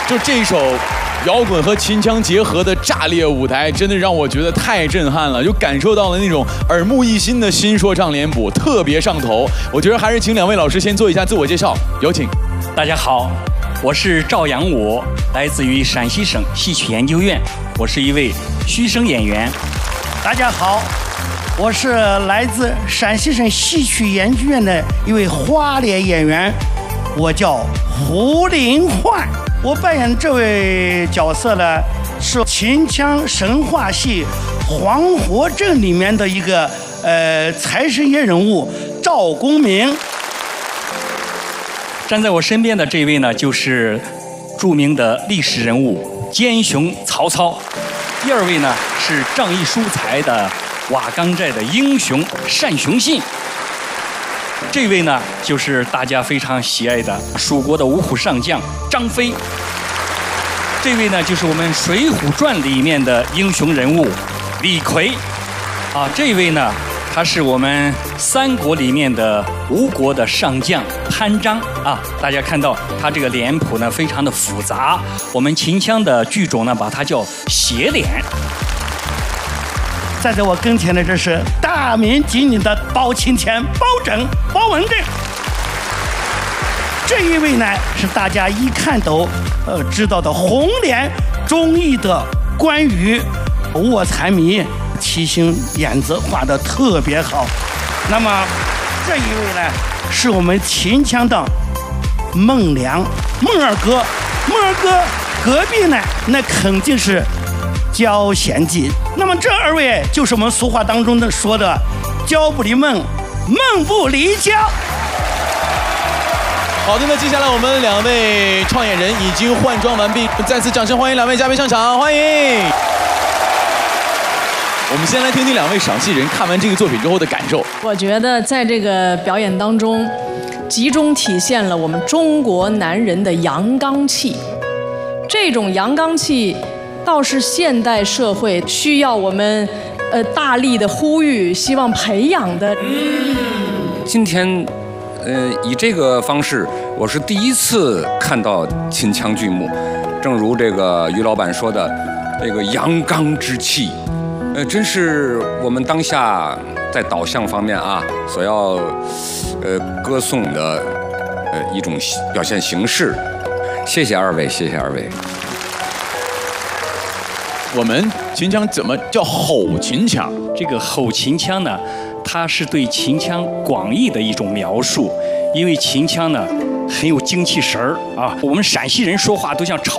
就这首摇滚和秦腔结合的炸裂舞台，真的让我觉得太震撼了，就感受到了那种耳目一新的新说唱脸谱，特别上头。我觉得还是请两位老师先做一下自我介绍，有请。 大家好，我是赵阳武，来自于陕西省戏曲研究院，我是一位虚声演员。 大家好，我是来自陕西省戏曲研究院的一位花脸演员，我叫胡林焕。我扮演这位角色呢，是秦腔神话戏《黄河镇》里面的一个财神爷人物赵公明。 站在我身边的这位呢，就是著名的历史人物奸雄曹操。第二位呢是仗义疏财的瓦岗寨的英雄单雄信。这位呢就是大家非常喜爱的蜀国的五虎上将张飞。这位呢就是我们《水浒传》里面的英雄人物李逵。这位呢他是我们三国里面的吴国的上将潘璋大家看到他这个脸谱呢非常的复杂，我们秦腔的剧种呢把它叫斜脸。 站在我跟前的这是大名鼎鼎的包青天包拯包文正。这一位呢是大家一看都知道的红脸忠义的关羽卧蚕迷，七星眼子画得特别好。那么这一位呢是我们秦腔的孟良孟二哥。孟二哥隔壁呢那肯定是焦贤进。那么这二位就是我们俗话当中的说的焦不离孟，孟不离焦。 好的，那接下来我们两位创演人已经换装完毕，再次掌声欢迎两位嘉宾上场，欢迎。我们先来听听两位赏戏人看完这个作品之后的感受。 我觉得在这个表演当中，集中体现了我们中国男人的阳刚气。这种阳刚气倒是现代社会需要我们大力的呼吁，希望培养的。 今天以这个方式，我是第一次看到秦腔剧目，正如这个于老板说的，这个阳刚之气，真是我们当下在导向方面所要歌颂的一种表现形式。谢谢二位，谢谢二位。 我们秦腔怎么叫吼秦腔？ 这个吼秦腔呢，它是对秦腔广义的一种描述，因为秦腔呢很有精气神儿我们陕西人说话都像